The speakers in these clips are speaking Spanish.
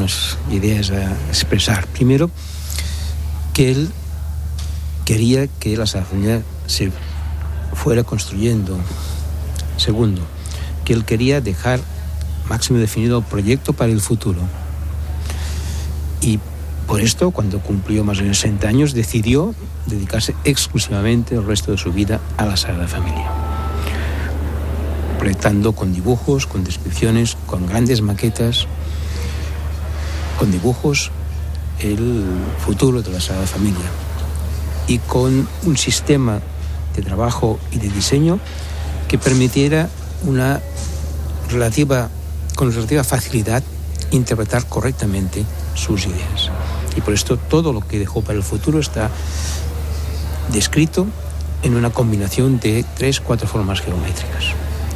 unas ideas a expresar. Primero, que él quería que la Sagrada Familia se fuera construyendo. Segundo, que él quería dejar máximo definido el proyecto para el futuro. Y por esto, cuando cumplió más de 60 años, decidió dedicarse exclusivamente el resto de su vida a la Sagrada Familia, proyectando con dibujos, con descripciones, con grandes maquetas, con dibujos, el futuro de la Sagrada Familia, y con un sistema de trabajo y de diseño que permitiera con relativa facilidad interpretar correctamente sus ideas. Y por esto todo lo que dejó para el futuro está descrito en una combinación de 3-4 formas geométricas.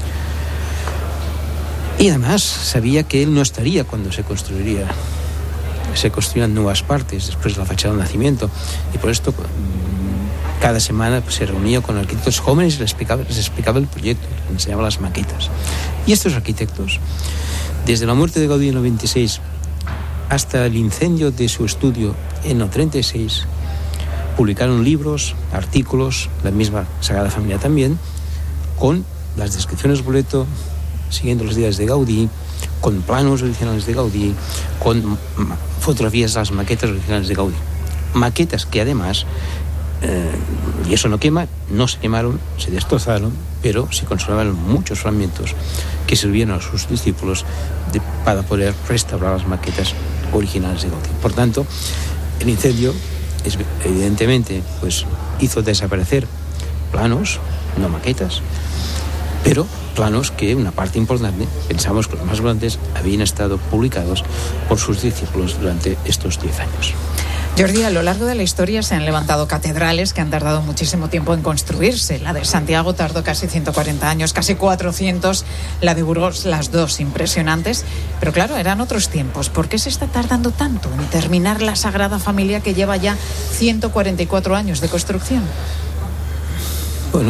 Y además sabía que él no estaría cuando se construirían nuevas partes después de la fachada del nacimiento, y por esto cada semana se reunía con arquitectos jóvenes y les explicaba el proyecto, les enseñaba las maquetas. Y estos arquitectos, desde la muerte de Gaudí en el 26 hasta el incendio de su estudio en el 36, publicaron libros, artículos, la misma Sagrada Familia también, con las descripciones boleto, siguiendo las ideas de Gaudí, con planos originales de Gaudí, con fotografías de las maquetas originales de Gaudí. Maquetas que además, y eso no quema, no se quemaron, se destrozaron, pero se conservaron muchos fragmentos que sirvieron a sus discípulos para poder restaurar las maquetas originales de Gaudí. Por tanto, el incendio evidentemente pues hizo desaparecer planos, no maquetas, pero planos que una parte importante, pensamos que los más grandes, habían estado publicados por sus discípulos durante estos 10 años. Jordi, a lo largo de la historia se han levantado catedrales que han tardado muchísimo tiempo en construirse. La de Santiago tardó casi 140 años, casi 400. La de Burgos, las dos impresionantes. Pero claro, eran otros tiempos. ¿Por qué se está tardando tanto en terminar la Sagrada Familia, que lleva ya 144 años de construcción? Bueno,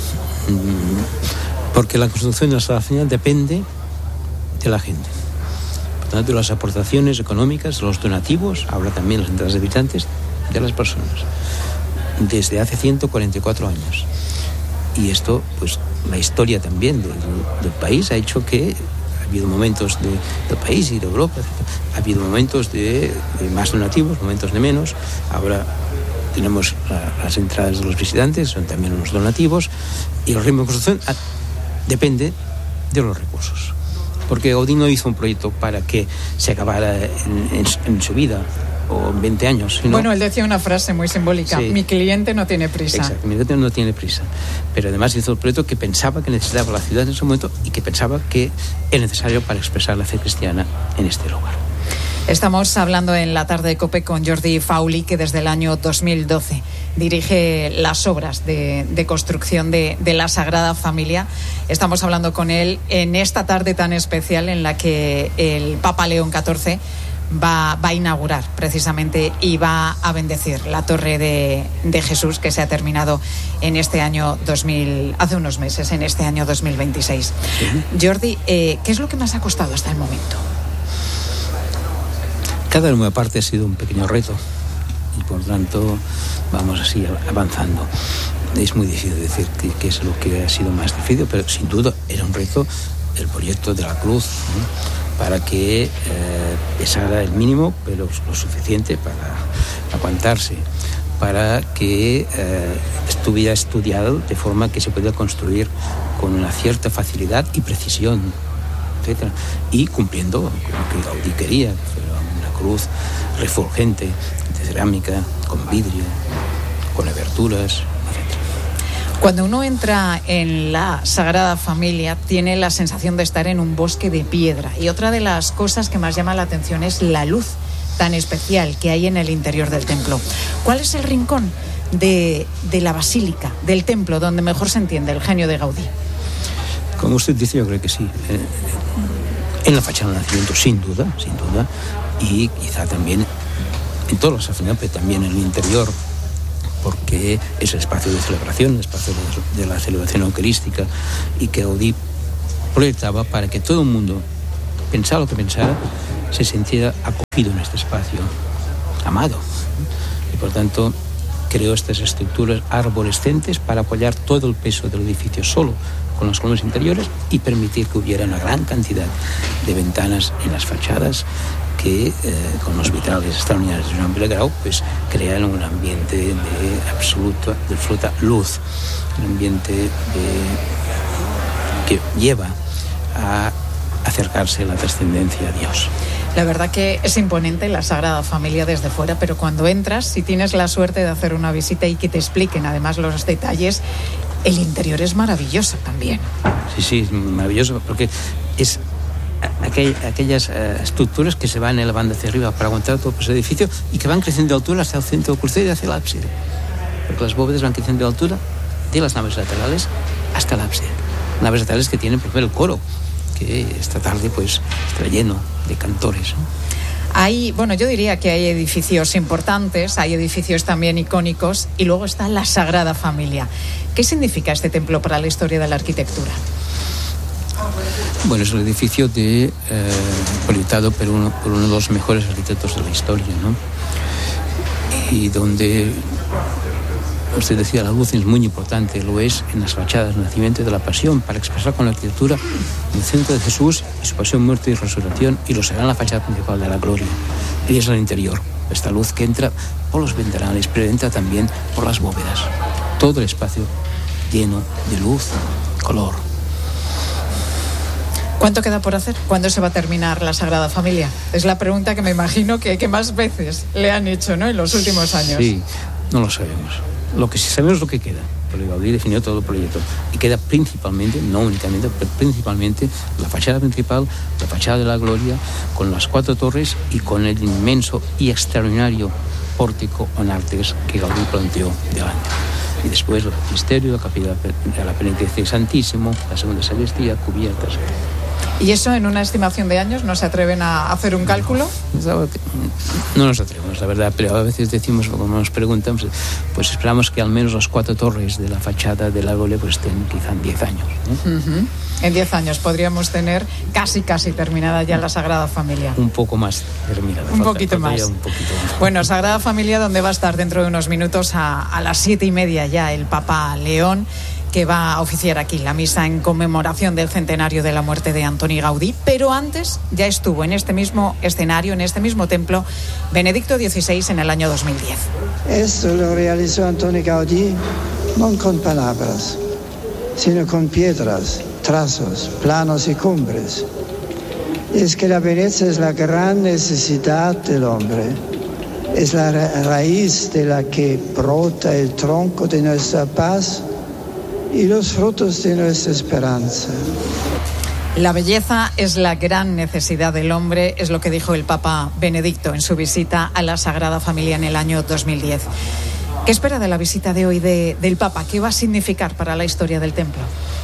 porque la construcción de la Sagrada Familia depende de la gente. Por tanto, de las aportaciones económicas, de los donativos, habla también las entradas de visitantes, de las personas, desde hace 144 años. Y esto, pues, la historia también del país ha hecho que ha habido momentos del país y de Europa, ha habido momentos de más donativos, momentos de menos. Ahora tenemos las entradas de los visitantes, son también unos donativos, y el ritmo de construcción depende de los recursos. Porque Gaudí no hizo un proyecto para que se acabara en su vida o en 20 años. Sino... Bueno, él decía una frase muy simbólica: sí. Mi cliente no tiene prisa. Exacto, mi cliente no tiene prisa. Pero además hizo el proyecto que pensaba que necesitaba la ciudad en ese momento y que pensaba que era necesario para expresar la fe cristiana en este lugar. Estamos hablando en la tarde de COPE con Jordi Fauli, que desde el año 2012 dirige las obras de construcción de la Sagrada Familia. Estamos hablando con él en esta tarde tan especial en la que el Papa León XIV va a inaugurar precisamente y va a bendecir la Torre de Jesús, que se ha terminado en este año hace unos meses, en este año 2026. Sí. Jordi, ¿qué es lo que más ha costado hasta el momento? Cada nueva parte ha sido un pequeño reto y por tanto vamos así avanzando. Es muy difícil decir qué es lo que ha sido más difícil, pero sin duda era un reto el proyecto de la cruz, ¿no? Para que pesara el mínimo, pero lo suficiente para aguantarse, para que estuviera estudiado de forma que se pudiera construir con una cierta facilidad y precisión, etcétera, y cumpliendo lo que Gaudí quería, que fuera una cruz refulgente, de cerámica, con vidrio, con aberturas, etcétera. Cuando uno entra en la Sagrada Familia, tiene la sensación de estar en un bosque de piedra. Y otra de las cosas que más llama la atención es la luz tan especial que hay en el interior del templo. ¿Cuál es el rincón de la basílica, del templo, donde mejor se entiende el genio de Gaudí? Como usted dice, yo creo que sí. En la fachada del nacimiento, sin duda, y quizá también en todas las afinaciones, pero también en el interior, porque es el espacio de celebración, el espacio de la celebración eucarística, y que Gaudí proyectaba para que todo el mundo, pensara lo que pensara, se sintiera acogido en este espacio, amado. Y por tanto creó estas estructuras arborescentes para apoyar todo el peso del edificio solo con las columnas interiores y permitir que hubiera una gran cantidad de ventanas en las fachadas que con los vitrales extraordinarios de Joan Vilagrau pues crean un ambiente de absoluta luz, un ambiente que lleva a acercarse a la trascendencia a Dios. La verdad que es imponente la Sagrada Familia desde fuera, pero cuando entras, si tienes la suerte de hacer una visita y que te expliquen además los detalles, el interior es maravilloso también. Sí, es maravilloso porque es aquellas estructuras que se van elevando hacia arriba para aguantar todo ese edificio y que van creciendo de altura hasta el centro del crucero y hacia el ábside. Porque las bóvedas van creciendo de altura de las naves laterales hasta el ábside. Naves laterales que tienen, por ejemplo, el coro, que esta tarde pues está lleno de cantores, ¿no? Yo diría que hay edificios importantes, hay edificios también icónicos y luego está la Sagrada Familia. ¿Qué significa este templo para la historia de la arquitectura? Bueno, es un edificio proyectado por uno de los mejores arquitectos de la historia, ¿no? Y donde, usted decía, la luz es muy importante, lo es en las fachadas del nacimiento y de la pasión, para expresar con la arquitectura el centro de Jesús y su pasión, muerte y resurrección, y lo será en la fachada principal de la gloria. Y es el interior, esta luz que entra por los ventanales, pero entra también por las bóvedas. Todo el espacio lleno de luz, color. ¿Cuánto queda por hacer? ¿Cuándo se va a terminar la Sagrada Familia? Es la pregunta que me imagino que más veces le han hecho, ¿no?, en los últimos años. Sí, no lo sabemos. Lo que sí sabemos es lo que queda, porque Gaudí definió todo el proyecto. Y queda principalmente, no únicamente, pero principalmente la fachada principal, la fachada de la gloria, con las 4 torres y con el inmenso y extraordinario pórtico o nártex que Gaudí planteó delante. Y después el baptisterio, la capilla de la penitencia y Santísimo, la segunda sacristía, cubiertas. ¿Y eso en una estimación de años? ¿No se atreven a hacer un cálculo? No nos atrevemos, la verdad, pero a veces decimos, como nos preguntan, pues esperamos que al menos las 4 torres de la fachada de la gloria pues estén quizá en 10 años. Uh-huh. En 10 años podríamos tener casi terminada ya la Sagrada Familia. Un poco más terminada. Un poquito más. Bueno, Sagrada Familia, donde va a estar dentro de unos minutos a las 7:30 ya el Papa León, que va a oficiar aquí la misa en conmemoración del centenario de la muerte de Antoni Gaudí, pero antes ya estuvo en este mismo escenario, en este mismo templo, Benedicto XVI en el año 2010. Esto lo realizó Antoni Gaudí no con palabras, sino con piedras, trazos, planos y cumbres. Es que la belleza es la gran necesidad del hombre, es la raíz de la que brota el tronco de nuestra paz y los frutos de nuestra esperanza. La belleza es la gran necesidad del hombre, es lo que dijo el Papa Benedicto en su visita a la Sagrada Familia en el año 2010. ¿Qué espera de la visita de hoy del Papa? ¿Qué va a significar para la historia del templo?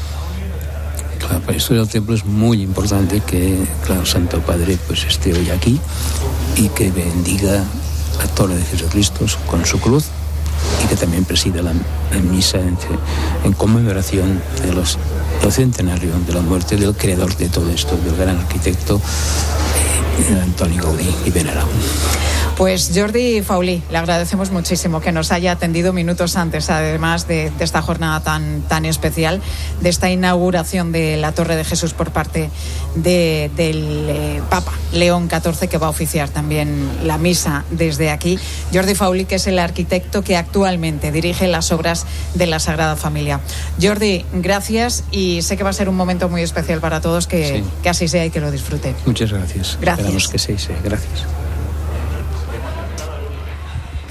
Claro, para la historia del templo es muy importante que, claro, Santo Padre pues esté hoy aquí y que bendiga la torre de Jesucristo con su cruz, y que también presida la misa en conmemoración del centenario de la muerte del creador de todo esto, del gran arquitecto Antoni Gaudí y Venerable. Pues Jordi Faulí, le agradecemos muchísimo que nos haya atendido minutos antes, además de esta jornada tan especial, de esta inauguración de la Torre de Jesús por parte del Papa León XIV, que va a oficiar también la misa desde aquí. Jordi Faulí, que es el arquitecto que actualmente dirige las obras de la Sagrada Familia. Jordi, gracias, y sé que va a ser un momento muy especial para todos, que así sea y que lo disfruten. Muchas gracias. Gracias. Esperamos que sí sea. Gracias.